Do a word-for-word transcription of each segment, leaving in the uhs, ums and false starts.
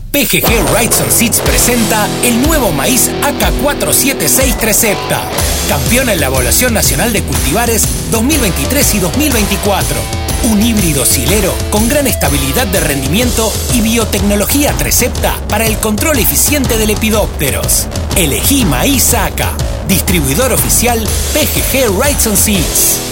P G G Rights and Seeds presenta el nuevo maíz A K cuatro siete seis Trecepta, campeón en la Evaluación Nacional de Cultivares dos mil veintitrés y dos mil veinticuatro. Un híbrido silero con gran estabilidad de rendimiento y biotecnología Trecepta para el control eficiente de lepidópteros. Elegí maíz A K, distribuidor oficial P G G Rights and Seeds.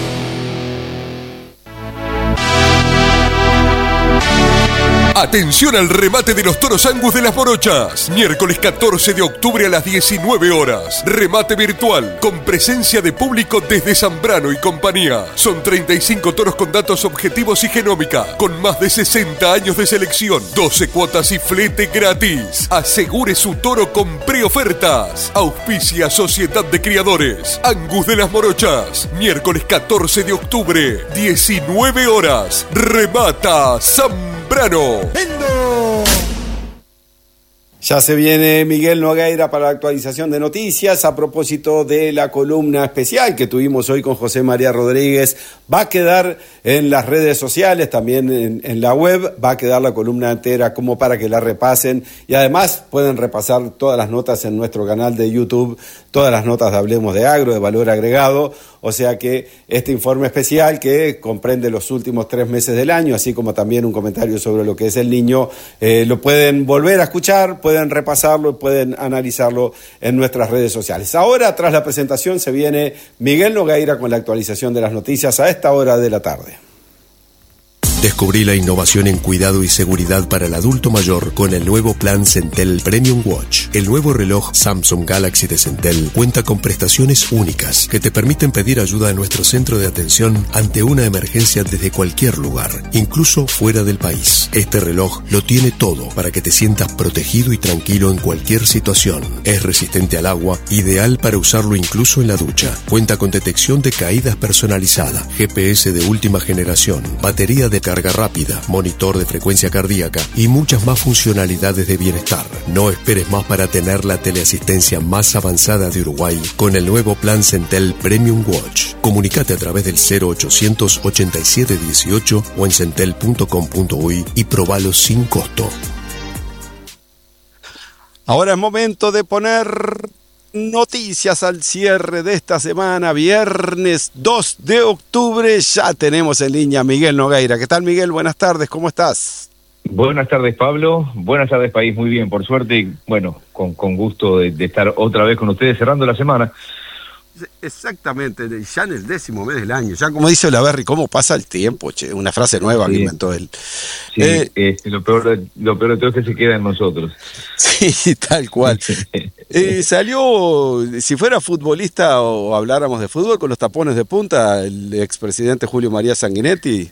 Atención al remate de los toros Angus de las Morochas. Miércoles catorce de octubre a las diecinueve horas. Remate virtual con presencia de público desde Zambrano y compañía. Son treinta y cinco toros con datos objetivos y genómica, con más de sesenta años de selección. doce cuotas y flete gratis. Asegure su toro con preofertas. Auspicia Sociedad de Criadores Angus de las Morochas. Miércoles catorce de octubre, diecinueve horas. Remata Zambrano. ¡Vendo! Ya se viene Miguel Nogueira para la actualización de noticias. A propósito de la columna especial que tuvimos hoy con José María Rodríguez, va a quedar en las redes sociales, también en, en la web, va a quedar la columna entera como para que la repasen, y además pueden repasar todas las notas en nuestro canal de YouTube, todas las notas de Hablemos de Agro, de Valor Agregado. O sea que este informe especial, que comprende los últimos tres meses del año, así como también un comentario sobre lo que es el niño, eh, lo pueden volver a escuchar, pueden repasarlo, pueden analizarlo en nuestras redes sociales. Ahora, tras la presentación, se viene Miguel Nogueira con la actualización de las noticias a esta hora de la tarde. Descubrí la innovación en cuidado y seguridad para el adulto mayor con el nuevo plan Centel Premium Watch. El nuevo reloj Samsung Galaxy de Centel cuenta con prestaciones únicas que te permiten pedir ayuda a nuestro centro de atención ante una emergencia desde cualquier lugar, incluso fuera del país. Este reloj lo tiene todo para que te sientas protegido y tranquilo en cualquier situación. Es resistente al agua, ideal para usarlo incluso en la ducha. Cuenta con detección de caídas personalizada, G P S de última generación, batería de carga rápida, monitor de frecuencia cardíaca y muchas más funcionalidades de bienestar. No esperes más para tener la teleasistencia más avanzada de Uruguay con el nuevo plan Centel Premium Watch. Comunicate a través del cero ochocientos ochenta y siete dieciocho o en centel punto com punto uy y probalo sin costo. Ahora es momento de poner noticias al cierre de esta semana, viernes dos de octubre. Ya tenemos en línea a Miguel Nogueira. ¿Qué tal, Miguel? Buenas tardes, ¿cómo estás? Buenas tardes, Pablo. Buenas tardes, país. Muy bien, por suerte. Bueno, con, con gusto de, de estar otra vez con ustedes cerrando la semana. Exactamente, ya en el décimo mes del año. Ya, como dice Olaverri, ¿cómo pasa el tiempo? Che, una frase nueva sí. que inventó él. Sí, eh, este, lo, peor de, lo peor de todo es que se queda en nosotros. Sí, tal cual. eh, salió, si fuera futbolista o habláramos de fútbol, con los tapones de punta, el expresidente Julio María Sanguinetti.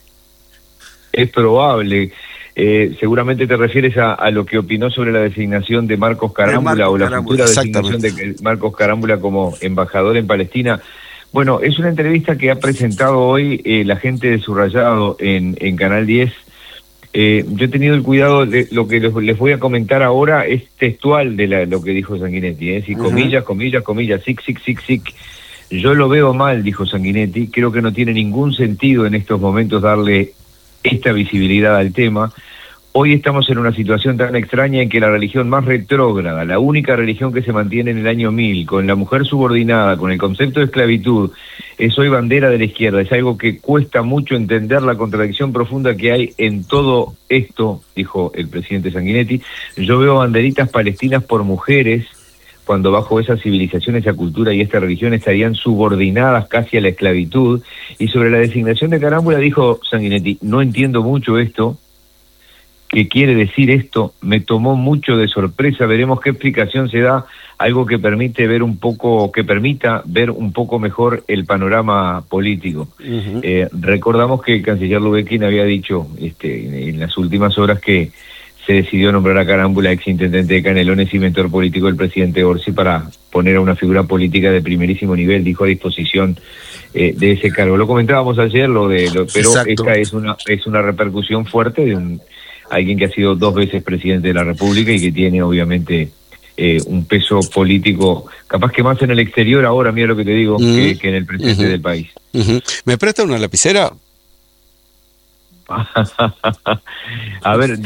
Es probable. Eh, seguramente te refieres a, a lo que opinó sobre la designación de Marcos Carámbula Marcos o la Carámbula, futura designación de Marcos Carámbula como embajador en Palestina. Bueno, es una entrevista que ha presentado hoy eh, la gente de Subrayado en, en Canal diez. Eh, yo he tenido el cuidado de lo que les, les voy a comentar ahora es textual de la, lo que dijo Sanguinetti, ¿eh? Si uh-huh. comillas, comillas, comillas, sic, sic, sic, sic. Yo lo veo mal, dijo Sanguinetti. Creo que no tiene ningún sentido en estos momentos darle esta visibilidad al tema. Hoy estamos en una situación tan extraña en que la religión más retrógrada, la única religión que se mantiene en el año mil, con la mujer subordinada, con el concepto de esclavitud, es hoy bandera de la izquierda. Es algo que cuesta mucho entender la contradicción profunda que hay en todo esto, dijo el presidente Sanguinetti. Yo veo banderitas palestinas por mujeres, cuando bajo esa civilización, esa cultura y esta religión estarían subordinadas casi a la esclavitud. Y sobre la designación de Carámbula dijo Sanguinetti, no entiendo mucho esto, ¿qué quiere decir esto? Me tomó mucho de sorpresa, veremos qué explicación se da, algo que permite ver un poco, que permita ver un poco mejor el panorama político. Uh-huh. Eh, recordamos que el canciller Lubekin había dicho este, en las últimas horas que se decidió nombrar a Carámbula, ex intendente de Canelones y mentor político del presidente Orsi, para poner a una figura política de primerísimo nivel, dijo, a disposición eh, de ese cargo. Lo comentábamos ayer, lo de, lo, pero Exacto. esta es una es una repercusión fuerte de un alguien que ha sido dos veces presidente de la República y que tiene obviamente eh, un peso político, capaz que más en el exterior ahora, mira lo que te digo, uh-huh. que, que en el presente uh-huh. del país. Uh-huh. ¿Me presta una lapicera? A ver,